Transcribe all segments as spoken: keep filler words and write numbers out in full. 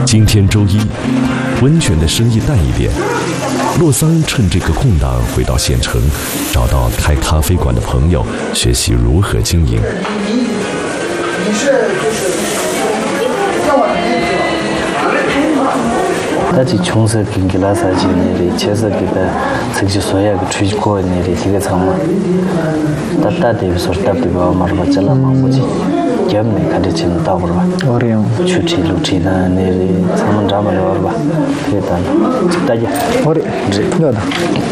今天周一，温泉的生意淡一点，洛桑趁这个空档回到县城，找到开咖啡馆的朋友，学习如何经营。 你是就是叫我 다시 총서 긴길라사지 내리 제서 기다 즉시 소야 그 추지고 내리 기가 참아 따따데 소르답디가 마르바잘라 마무지 겸네 가르치는 따버라 어려요 추치 루치나 내리 참은 잡아라 버바 그랬다 집다야 어려 이거다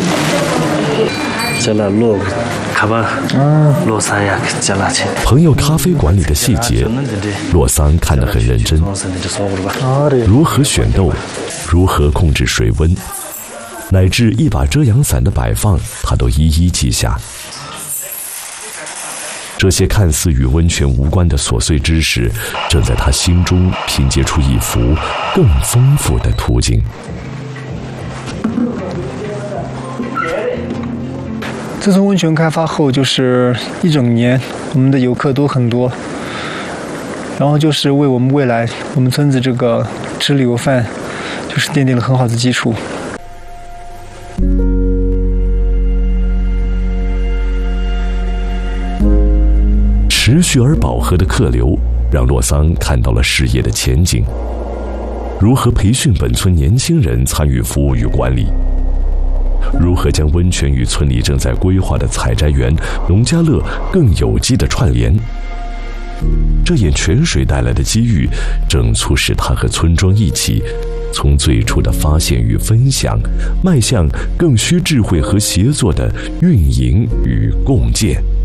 朋友咖啡馆里的细节，洛桑看得很认真。如何选豆，如何控制水温，乃至一把遮阳伞的摆放，他都一一记下。这些看似与温泉无关的琐碎知识，正在他心中拼接出一幅更丰富的图景。 自从温泉开发后，就是一整年，我们的游客都很多，然后就是为我们未来我们村子这个吃旅游饭，就是奠定了很好的基础。 持续而饱和的客流，让洛桑看到了事业的前景。如何培训本村年轻人参与服务与管理？如何将温泉与村里正在规划的采摘园、农家乐更有机的串联？这眼泉水带来的机遇，正促使他和村庄一起，从最初的发现与分享，迈向更需智慧和协作的运营与共建。